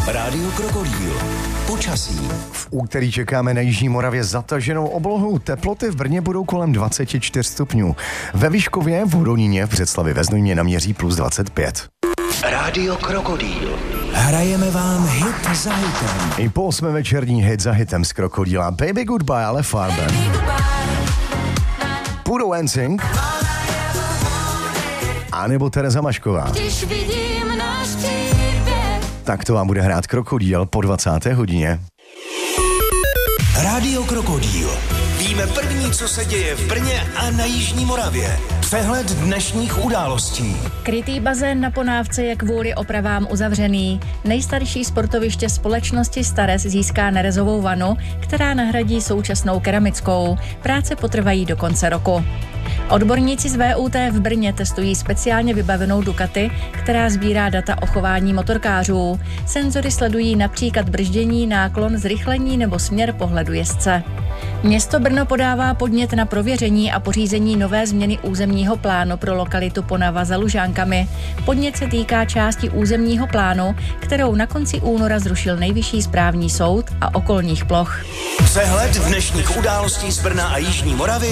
Rádio Krokodýl. Počasí. V úterý čekáme na jižní Moravě zataženou oblohu. Teploty v Brně budou kolem 24 stupňů. Ve Vyškově, v Hodoníně, v Břeclavi, ve Znojmě na Měří plus 25. Rádio Krokodýl. Hrajeme vám hit za hitem. I po 8. večerní hit za hitem z Krokodýla Baby Goodbye, ale Farben. Půjdou NSYNC. A nebo Tereza Mašková. Když vidím náš příběh. Tak to vám bude hrát Krokodýl po 20. hodině. Rádio Krokodýl. Víme první, co se děje v Brně a na jižní Moravě. Přehled dnešních událostí. Krytý bazén na Ponávce je kvůli opravám uzavřený. Nejstarší sportoviště společnosti Stares získá nerezovou vanu, která nahradí současnou keramickou. Práce potrvají do konce roku. Odborníci z VUT v Brně testují speciálně vybavenou Ducati, která sbírá data o chování motorkářů. Senzory sledují například brždění, náklon, zrychlení nebo směr pohledu jezdce. Město Brno podává podnět na prověření a pořízení nové změny územního plánu pro lokalitu Ponava za Lužánkami. Podnět se týká části územního plánu, kterou na konci února zrušil Nejvyšší správní soud a okolních ploch. Přehled dnešních událostí z Brna a jižní Moravy